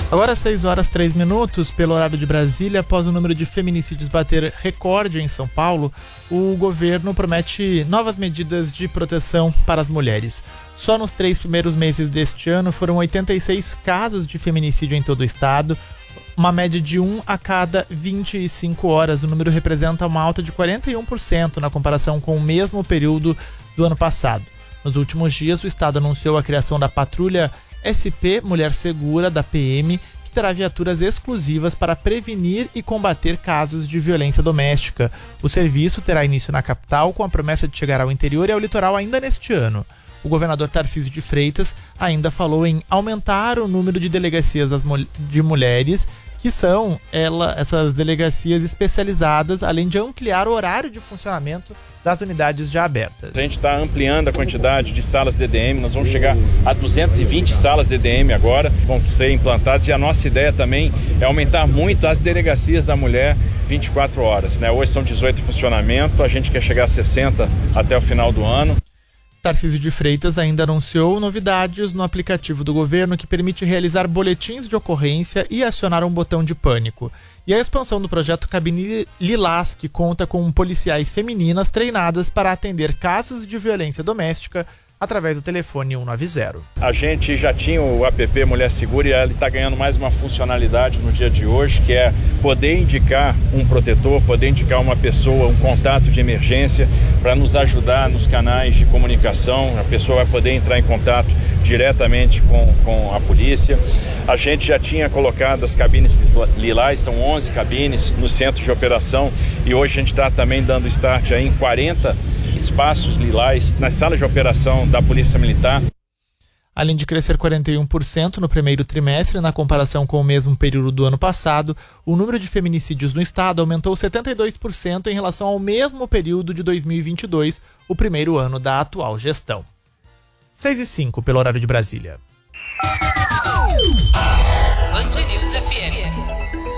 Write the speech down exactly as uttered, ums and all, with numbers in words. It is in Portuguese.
Agora seis horas e três minutos, pelo horário de Brasília. Após o número de feminicídios bater recorde em São Paulo, o governo promete novas medidas de proteção para as mulheres. Só nos três primeiros meses deste ano foram oitenta e seis casos de feminicídio em todo o estado, uma média de um a cada vinte e cinco horas. O número representa uma alta de quarenta e um por cento na comparação com o mesmo período do ano passado. Nos últimos dias, o estado anunciou a criação da Patrulha S P Mulher Segura da P M, que terá viaturas exclusivas para prevenir e combater casos de violência doméstica. O serviço terá início na capital, com a promessa de chegar ao interior e ao litoral ainda neste ano. O governador Tarcísio de Freitas ainda falou em aumentar o número de delegacias das mul- de mulheres, que são ela, essas delegacias especializadas, além de ampliar o horário de funcionamento das unidades já abertas. A gente está ampliando a quantidade de salas D D M, nós vamos chegar a duzentas e vinte salas D D M agora, vão ser implantadas, e a nossa ideia também é aumentar muito as delegacias da mulher vinte e quatro horas, né? Hoje são dezoito em funcionamento, a gente quer chegar a sessenta até o final do ano. Tarcísio de Freitas ainda anunciou novidades no aplicativo do governo que permite realizar boletins de ocorrência e acionar um botão de pânico. E a expansão do projeto Cabine Lilás, que conta com policiais femininas treinadas para atender casos de violência doméstica através do telefone cento e noventa. A gente já tinha o app Mulher Segura e ele está ganhando mais uma funcionalidade no dia de hoje, que é poder indicar um protetor, poder indicar uma pessoa, um contato de emergência para nos ajudar nos canais de comunicação. A pessoa vai poder entrar em contato diretamente com, com a polícia. A gente já tinha colocado as cabines lilás, são onze cabines no centro de operação, e hoje a gente está também dando start aí em quarenta espaços lilás nas salas de operação da Polícia Militar. Além de crescer quarenta e um por cento no primeiro trimestre, na comparação com o mesmo período do ano passado, o número de feminicídios no estado aumentou setenta e dois por cento em relação ao mesmo período de dois mil e vinte e dois, o primeiro ano da atual gestão. seis e cinco pelo horário de Brasília. Band News F M.